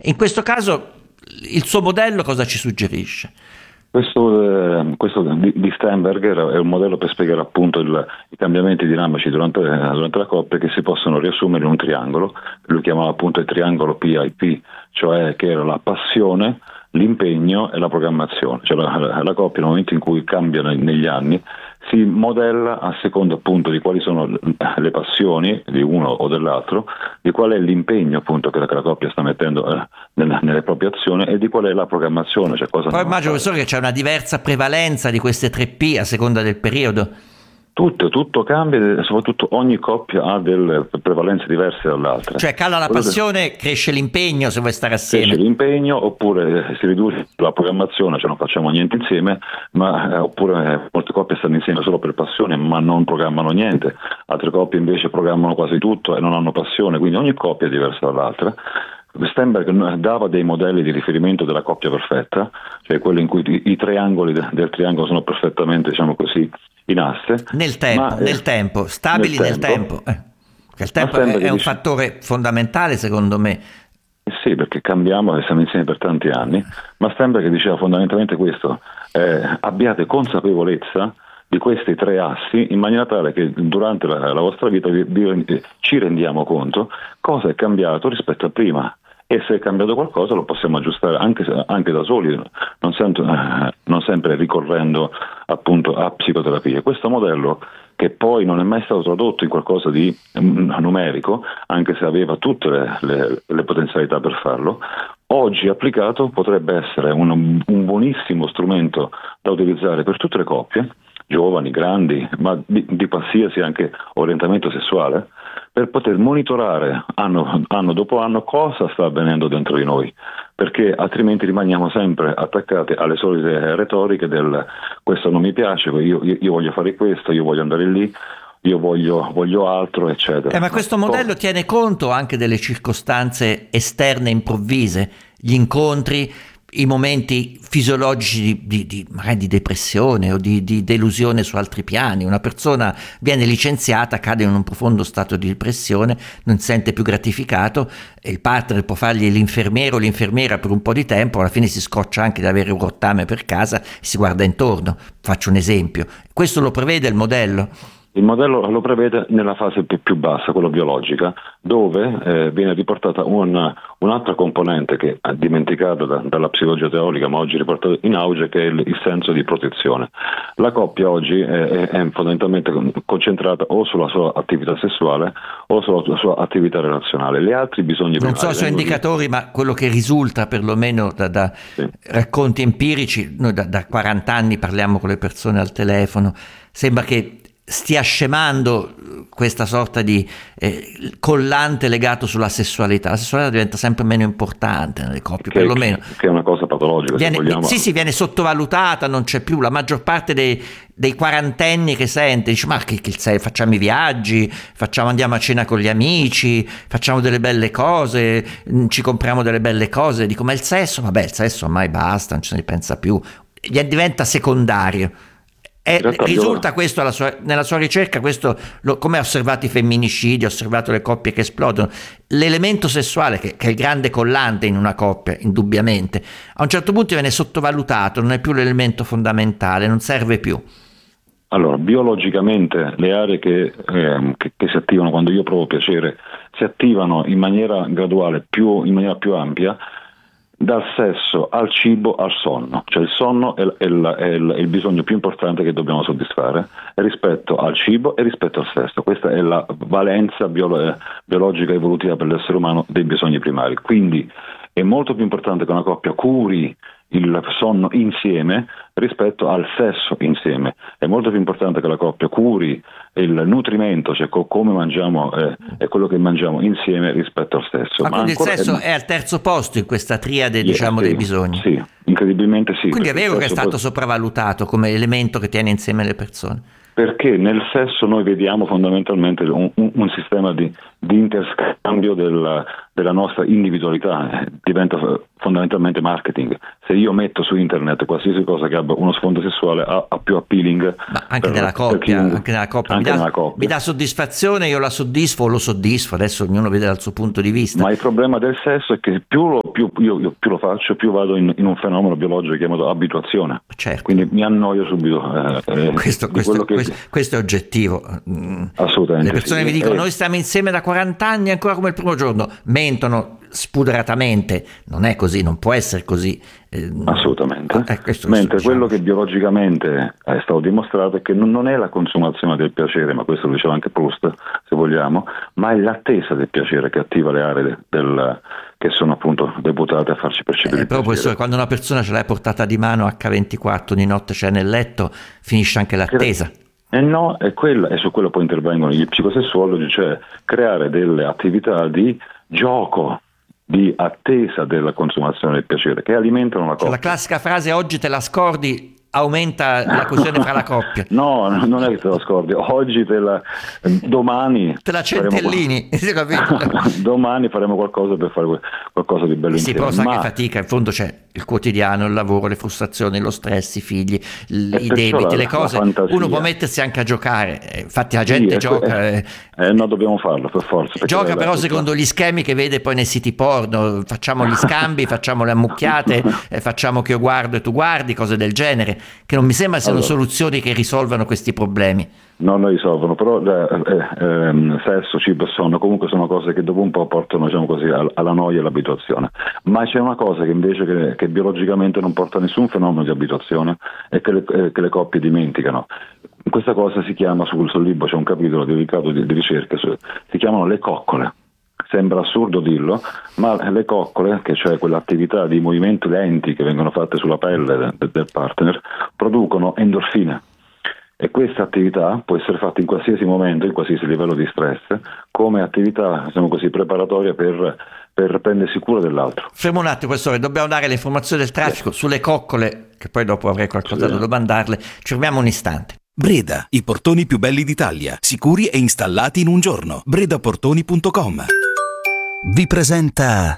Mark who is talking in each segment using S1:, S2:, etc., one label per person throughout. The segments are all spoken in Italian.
S1: In questo caso il suo modello cosa ci suggerisce?
S2: Questo di Sternberger è un modello per spiegare appunto i cambiamenti dinamici durante la coppia, che si possono riassumere in un triangolo. Lui chiamava appunto il triangolo PIP, cioè che era la passione, l'impegno e la programmazione. Cioè la coppia, nel momento in cui cambia negli anni, si modella a seconda appunto di quali sono le passioni di uno o dell'altro, di qual è l'impegno appunto che la coppia sta mettendo nelle proprie azioni, e di qual è la programmazione. Cioè cosa.
S1: Poi immagino, professore, che c'è una diversa prevalenza di queste 3P a seconda del periodo.
S2: Tutto cambia, e soprattutto ogni coppia ha delle prevalenze diverse dall'altra.
S1: Cioè cala la passione, cresce l'impegno se vuoi stare assieme.
S2: Cresce l'impegno, oppure si riduce la programmazione, cioè non facciamo niente insieme, oppure molte coppie stanno insieme solo per passione ma non programmano niente, altre coppie invece programmano quasi tutto e non hanno passione, quindi ogni coppia è diversa dall'altra. Sternberg dava dei modelli di riferimento della coppia perfetta, cioè quelli in cui i triangoli del triangolo sono perfettamente, diciamo così, in asse.
S1: Nel tempo, stabili nel tempo. Il tempo è un fattore fondamentale, secondo me.
S2: Sì, perché cambiamo e siamo insieme per tanti anni, ma Sternberg diceva fondamentalmente questo: abbiate consapevolezza di questi 3 assi, in maniera tale che durante la vostra vita ci rendiamo conto cosa è cambiato rispetto a prima, e se è cambiato qualcosa lo possiamo aggiustare anche da soli, non sempre ricorrendo appunto a psicoterapie. Questo modello, che poi non è mai stato tradotto in qualcosa di numerico, anche se aveva tutte le potenzialità per farlo, oggi applicato potrebbe essere un buonissimo strumento da utilizzare per tutte le coppie, giovani, grandi, ma di qualsiasi anche orientamento sessuale, per poter monitorare anno dopo anno cosa sta avvenendo dentro di noi, perché altrimenti rimaniamo sempre attaccati alle solite retoriche del questo non mi piace, io voglio fare questo, io voglio andare lì, io voglio altro, eccetera.
S1: Ma questo modello tiene conto anche delle circostanze esterne improvvise, gli incontri, i momenti fisiologici magari di depressione o di delusione su altri piani. Una persona viene licenziata, cade in un profondo stato di depressione, non si sente più gratificato, e il partner può fargli l'infermiero o l'infermiera per un po' di tempo, alla fine si scoccia anche di avere un rottame per casa e si guarda intorno. Faccio un esempio. Questo lo prevede il modello?
S2: Il modello lo prevede nella fase più bassa, quella biologica, dove viene riportata un'altra componente che è dimenticata dalla psicologia teorica, ma oggi riportata in auge, che è il senso di protezione. La coppia oggi è fondamentalmente concentrata o sulla sua attività sessuale o sulla sua attività relazionale. Gli altri bisogni
S1: non so se indicatori, ma quello che risulta perlomeno da sì, racconti empirici, noi da 40 anni parliamo con le persone al telefono, sembra che stia scemando questa sorta di collante legato sulla sessualità. La sessualità diventa sempre meno importante nelle coppie, perlomeno.
S2: Che è una cosa patologica, se vogliamo.
S1: Sì, viene sottovalutata, non c'è più. La maggior parte dei quarantenni che sente dice: ma che facciamo i viaggi, andiamo a cena con gli amici, facciamo delle belle cose, ci compriamo delle belle cose. Dico: ma il sesso? Vabbè, il sesso ormai basta, non ce ne pensa più, diventa secondario. Risulta questo nella sua ricerca, questo come ha osservato i femminicidi, ha osservato le coppie che esplodono, l'elemento sessuale che è il grande collante in una coppia, indubbiamente, a un certo punto viene sottovalutato, non è più l'elemento fondamentale, non serve più.
S2: Allora, biologicamente le aree che si attivano quando io provo piacere si attivano in maniera graduale, in maniera più ampia, dal sesso al cibo al sonno. Cioè il sonno è il bisogno più importante che dobbiamo soddisfare rispetto al cibo e rispetto al sesso. Questa è la valenza biologica evolutiva per l'essere umano dei bisogni primari. Quindi è molto più importante che una coppia curi il sonno insieme rispetto al sesso insieme. È molto più importante che la coppia curi il nutrimento, cioè come mangiamo e quello che mangiamo insieme rispetto al sesso.
S1: Ma quindi il sesso è al terzo posto in questa triade, diciamo,
S2: sì,
S1: dei bisogni.
S2: Sì, incredibilmente sì.
S1: Quindi è vero che è stato sopravvalutato come elemento che tiene insieme le persone.
S2: Perché nel sesso noi vediamo fondamentalmente un sistema di di interscambio della nostra individualità, diventa fondamentalmente marketing. Se io metto su internet qualsiasi cosa che abbia uno sfondo sessuale ha più appealing.
S1: Ma anche nella coppia, mi dà soddisfazione, io la soddisfo o lo soddisfo, adesso ognuno vede dal suo punto di vista.
S2: Ma il problema del sesso è che più io lo faccio, più vado in un fenomeno biologico chiamato abituazione.
S1: Certo.
S2: Quindi mi annoio subito.
S1: Questo è oggettivo.
S2: Assolutamente.
S1: Le persone mi dicono: noi stiamo insieme da 40 anni ancora come il primo giorno, mentono spudoratamente. Non è così, non può essere così.
S2: Assolutamente. Mentre quello che biologicamente è stato dimostrato è che non è la consumazione del piacere, ma questo lo diceva anche Proust, se vogliamo, ma è l'attesa del piacere che attiva le aree che sono appunto deputate a farci percepire il
S1: però
S2: piacere.
S1: Quando una persona ce l'hai portata di mano H24 ogni notte c'è nel letto, finisce anche l'attesa.
S2: No, è su quello poi intervengono gli psicosessuologi, cioè creare delle attività di gioco, di attesa della consumazione del piacere, che alimentano la coppia.
S1: La classica frase: oggi te la scordi, aumenta la coesione fra la coppia.
S2: No, non è che te la scordi, oggi domani
S1: te la centellini.
S2: Domani faremo qualcosa per fare qualcosa di bello insieme.
S1: Però sa che fatica, in fondo c'è il quotidiano, il lavoro, le frustrazioni, lo stress, i figli, i debiti, le cose. Uno può mettersi anche a giocare, infatti la gente gioca.
S2: No, dobbiamo farlo per forza.
S1: Gioca però secondo gli schemi che vede poi nei siti porno, facciamo gli scambi, facciamo le ammucchiate, facciamo che io guardo e tu guardi, cose del genere, che non mi sembra siano soluzioni che risolvano questi problemi.
S2: No, non risolvono, però sesso, cibo e sonno comunque sono cose che dopo un po' portano, diciamo così, alla noia e all'abituazione. Ma c'è una cosa che invece che biologicamente non porta a nessun fenomeno di abituazione e che le coppie dimenticano. Questa cosa si chiama, sul libro c'è un capitolo dedicato di ricerche, si chiamano le coccole. Sembra assurdo dirlo, ma le coccole, che cioè quell'attività di movimenti lenti che vengono fatte sulla pelle del partner, producono endorfine. E questa attività può essere fatta in qualsiasi momento, in qualsiasi livello di stress, come attività, diciamo così, preparatoria per prendersi cura dell'altro.
S1: Fermo un attimo, professore, dobbiamo dare le informazioni del traffico sulle coccole, che poi dopo avrei qualcosa da domandarle. Ci fermiamo un istante.
S3: Breda, i portoni più belli d'Italia, sicuri e installati in un giorno. bredaportoni.com vi presenta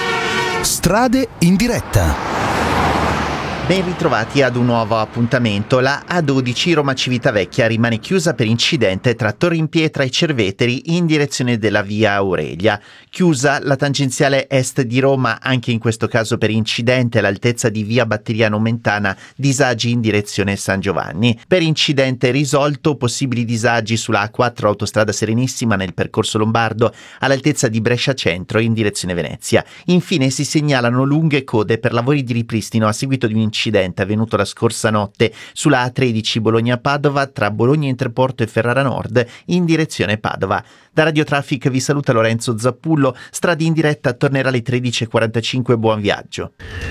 S3: Strade in diretta.
S4: Ben ritrovati ad un nuovo appuntamento. La A12 Roma-Civitavecchia rimane chiusa per incidente tra Torrimpietra e Cerveteri in direzione della via Aurelia. Chiusa la tangenziale est di Roma, anche in questo caso per incidente all'altezza di via Batteriano Mentana, disagi in direzione San Giovanni. Per incidente risolto, possibili disagi sulla A4 autostrada Serenissima nel percorso lombardo all'altezza di Brescia Centro in direzione Venezia. Infine si segnalano lunghe code per lavori di ripristino a seguito di un incidente avvenuto la scorsa notte sulla A13 Bologna-Padova tra Bologna Interporto e Ferrara Nord in direzione Padova. Da Radio Traffic vi saluta Lorenzo Zappullo. Strade in diretta tornerà alle 13:45. Buon viaggio.